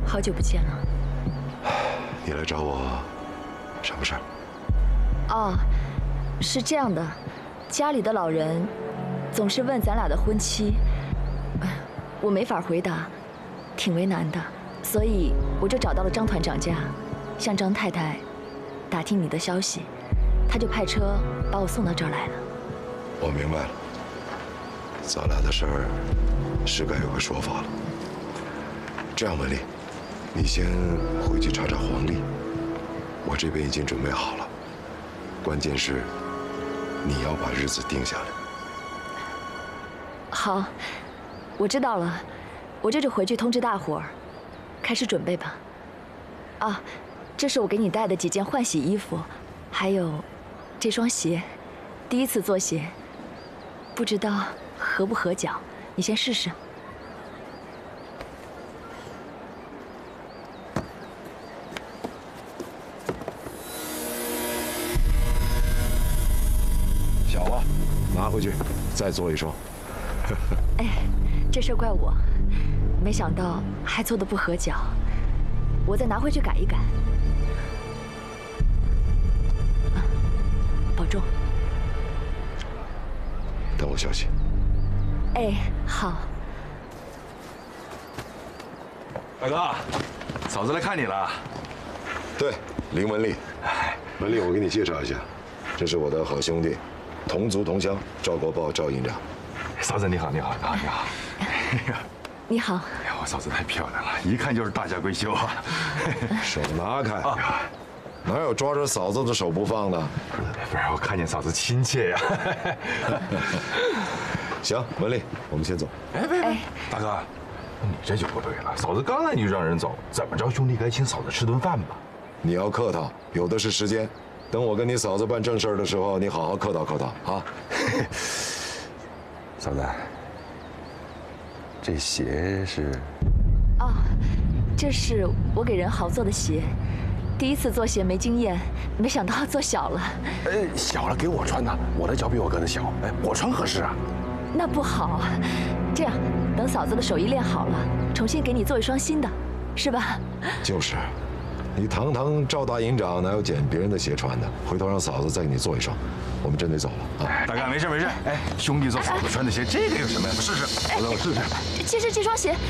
好久不见了。 你来找我，什么事儿？ 哦，是这样的，家里的老人总是问咱俩的婚期，我没法回答，挺为难的，所以我就找到了张团长家，向张太太打听你的消息，他就派车把我送到这儿来了。 我明白了，咱俩的事儿是该有个说法了。这样，文丽，你先回去查查黄历，我这边已经准备好了，关键是你要把日子定下来。 好，我知道了，我这就回去通知大伙儿，开始准备吧。啊，这是我给你带的几件换洗衣服，还有这双鞋，第一次做鞋，不知道合不合脚，你先试试。 小子，拿回去，再做一双。 哎，这事儿怪我，没想到还做得不合脚，我再拿回去改一改。保重。 等我消息。 哎，好。 大哥，嫂子来看你了。 对，林文丽。文丽，我给你介绍一下，这是我的好兄弟，同族同乡赵国宝赵营长。 嫂子你好，你好，你好，你好。 你好。 哎呀，我嫂子太漂亮了，一看就是大家闺秀啊。 手拿开，哪有抓着嫂子的手不放的？ 不是，我看见嫂子亲切呀。 行，文丽，我们先走。 哎，别，大哥，你这就不对了。嫂子刚来你就让人走，怎么着，兄弟该请嫂子吃顿饭吧？ 你要客套，有的是时间。等我跟你嫂子办正事儿的时候，你好好客套客套啊。 嫂子，这鞋是？ 哦，这是我给人豪做的鞋，第一次做鞋没经验，没想到做小了。 小了给我穿呢，我的脚比我哥的小，哎，我穿合适啊。 那不好，这样等嫂子的手艺练好了，重新给你做一双新的，是吧？ 就是，你堂堂赵大营长哪有捡别人的鞋穿的？回头让嫂子再给你做一双。我们真得走了啊！ 大哥，没事没事。哎，兄弟做嫂子穿的鞋，这个有什么呀？我试试，我试试。 其实这双鞋，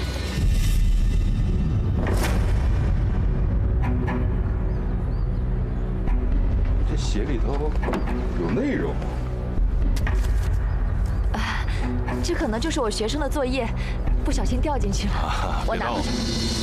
这鞋里头有内容。 这可能就是我学生的作业，不小心掉进去了。我拿回去。